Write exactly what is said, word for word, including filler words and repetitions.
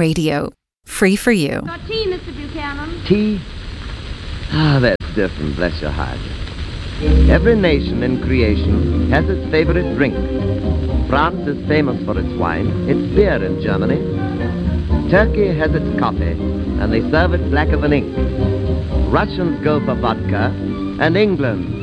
Radio. Free for you. Got tea, Mister Buchanan? Tea? Ah, that's different, bless your heart. Every nation in creation has its favorite drink. France is famous for its wine, its beer in Germany. Turkey has its coffee, and they serve it blacker than ink. Russians go for vodka, and England